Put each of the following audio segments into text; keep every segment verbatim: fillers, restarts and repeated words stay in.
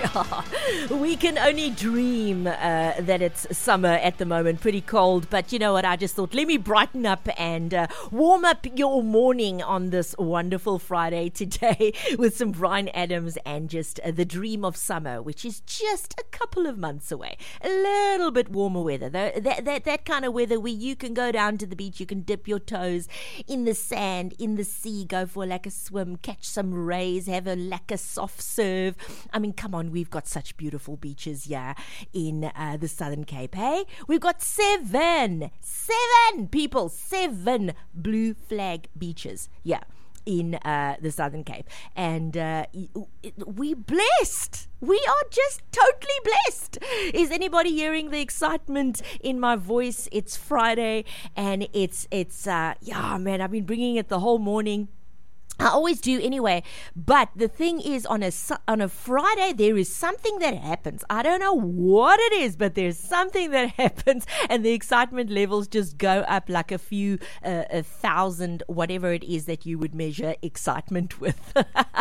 We can only dream uh, that it's summer at the moment, pretty cold, but you know what, I just thought, let me brighten up and uh, warm up your morning on this wonderful Friday today with some Bryan Adams and just uh, the dream of summer, which is just a couple of months away. A little bit warmer weather, though, that, that, that kind of weather where you can go down to the beach, you can dip your toes in the sand, in the sea, go for like a swim, catch some rays, have a like a soft serve. I mean, come on, we've got such beautiful beaches here in uh, the Southern Cape, hey? We've got seven, seven people, seven blue flag beaches, yeah, in uh, the Southern Cape. And uh, we blessed. We are just totally blessed. Is anybody hearing the excitement in my voice? It's Friday, and it's, it's uh, yeah, man, I've been bringing it the whole morning. I always do anyway, but the thing is, on a, on a Friday, there is something that happens. I don't know what it is, but there's something that happens, and the excitement levels just go up like a few, uh, a thousand, whatever it is that you would measure excitement with.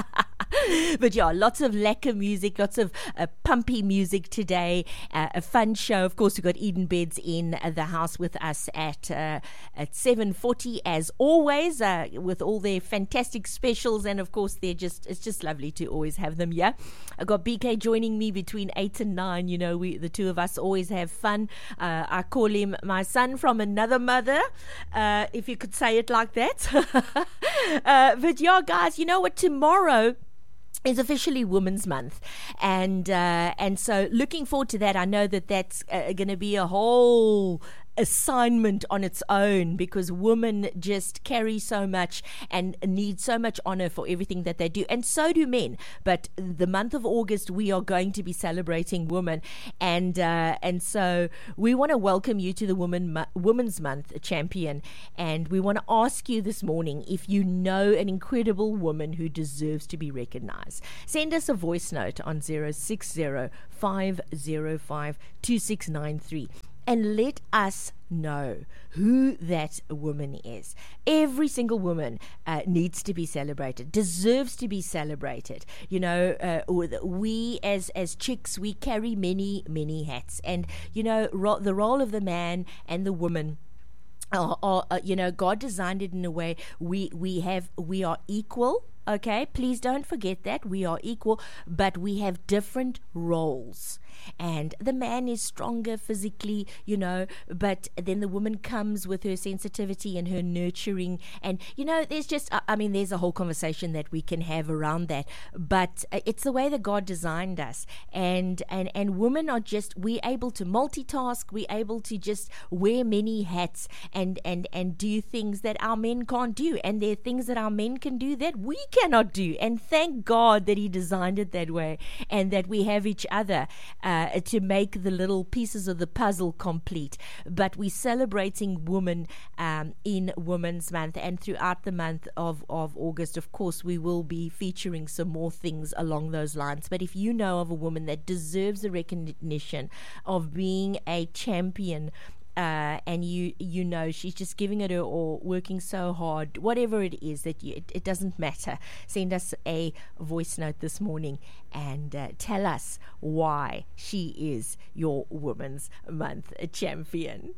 But yeah, lots of lekker music, lots of uh, pumpy music today, uh, a fun show. Of course, we've got Eden Beds in uh, the house with us at uh, at seven forty as always, uh, with all their fantastic specials, and of course, they're just it's just lovely to always have them. Yeah, I've got B K joining me between eight and nine. You know, we the two of us always have fun. Uh, I call him my son from another mother, uh, if you could say it like that. uh, but yeah, guys, you know what? Tomorrow is officially Women's Month, and uh, and so looking forward to that. I know that that's uh, going to be a whole assignment on its own, because women just carry so much and need so much honor for everything that they do, and so do men. But the month of August, we are going to be celebrating women, and uh, and so we want to welcome you to the Women Mo- Women's Month champion, and we want to ask you this morning if you know an incredible woman who deserves to be recognized. Send us a voice note on zero six zero, five zero five, two six nine three. And let us know who that woman is. Every single woman uh, needs to be celebrated, deserves to be celebrated. You know, uh, we as as chicks, we carry many, many hats. And, you know, ro- the role of the man and the woman, are, are, uh, you know, God designed it in a way we, we have, we are equal. Okay, please don't forget that we are equal, but we have different roles. And the man is stronger physically, you know, but then the woman comes with her sensitivity and her nurturing. And, you know, there's just, I mean, there's a whole conversation that we can have around that. But it's the way that God designed us. And, and, and women are just, we're able to multitask. We're able to just wear many hats and, and, and do things that our men can't do. And there are things that our men can do that we cannot do. And thank God that He designed it that way, and that we have each other Uh, to make the little pieces of the puzzle complete. But we're celebrating women um, in Women's Month, and throughout the month of, of August, of course, we will be featuring some more things along those lines. But if you know of a woman that deserves the recognition of being a champion, Uh, and you you know she's just giving it her all, working so hard, whatever it is that you, it, it doesn't matter, send us a voice note this morning and uh, tell us why she is your Women's Month champion.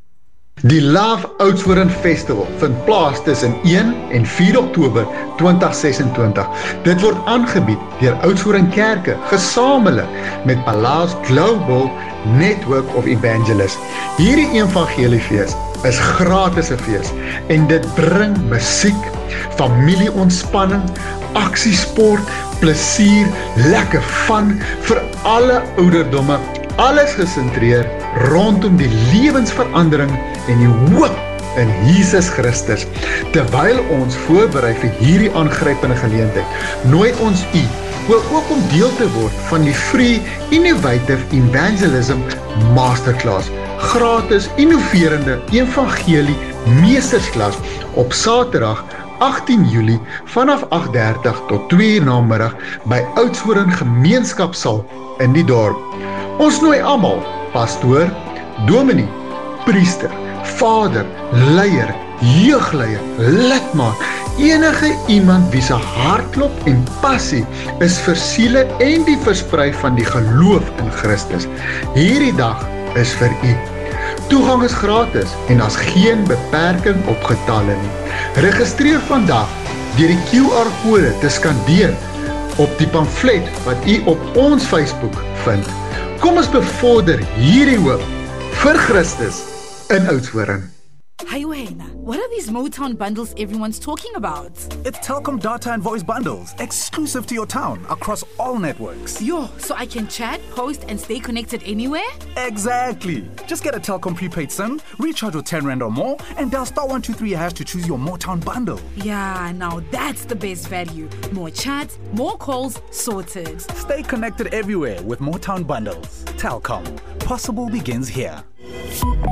Die Love Oudtshoorn Festival vind plaas tussen een en vier Oktober twintig sesentwintig. Dit word aangebied deur Oudtshoorn Kerke, gesamentlik met Palace Global Network of Evangelists. Hierdie evangeliefees is gratis 'n fees, en dit bring musiek, familieontspanning, aksiesport, plesier, lekker van vir alle ouderdomme. Alles gesentreer rondom die lewensverandering en die hoop in Jesus Christus. Terwyl ons voorberei vir hierdie aangrypende geleentheid, nooi ons u wil ook om deel te word van die Free Innovative Evangelism Masterclass, gratis innoverende evangelie meestersklas op Saterdag agtien Julie vanaf agt dertig tot twee namiddag by Oudtshoorn Gemeenskapsaal in die dorp. Ons nooi almal, pastoor, dominee, priester, vader, leier, jeugleier, lidmaat, enige iemand wie se hartklop en passie is vir siele en die versprei van die geloof in Christus. Hierdie dag is vir u. Toegang is gratis en daar's geen beperking op getalle nie. Registreer vandag deur die Q R-kode te skandeer op die pamflet wat u op ons Facebook vind. Kom ons bevorder hierdie hoop vir Christus in Oudtshoorn. Hey Wayne, what are these Motown bundles everyone's talking about? It's Telkom data and voice bundles, exclusive to your town, across all networks. Yo, so I can chat, post and stay connected anywhere? Exactly. Just get a Telkom prepaid SIM, recharge with ten rand or more, and dial star one two three hash to choose your Motown bundle. Yeah, now that's the best value. More chats, more calls, sorted. Stay connected everywhere with Motown bundles. Telkom. Possible begins here.